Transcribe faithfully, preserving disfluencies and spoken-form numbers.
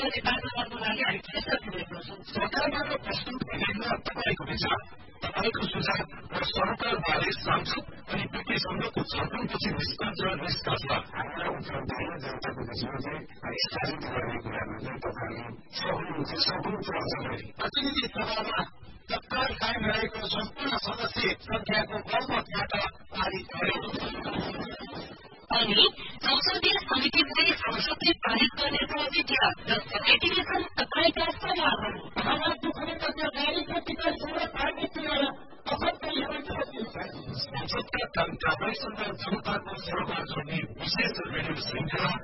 प्रतिपादन गर्नको लागि हामी के सकिरहेको छौँ। सरकारबाट प्रस्तुत विधेयकमा तपाईँको विचार, तपाईँको सुझाव र सरकारबारे सांसद अनि विपक्षसँगको छलफलपछि निष्कर्ष र निष्कर्ष हामीलाई उठाउँदैन जनताको बिचमा चाहिँ स्थापित गर्ने कुरामा चाहिँ तपाईँले सक्नुहुन्छ सक्नुहुन्छ अझै प्रतिनिधि सभामा तत्काल कायम रहेको सम्पूर्ण सदस्य संख्याको बहुमतबाट पारित भयो। अनि संसदीय समितिले संसदले पारित गर्ने प्रविधिका जसको एटिकेसन तपाईँका सभाहरू संसदका कामकाजसँग जनताको सहभाग गर्ने विशेष रेडियो श्रृंखला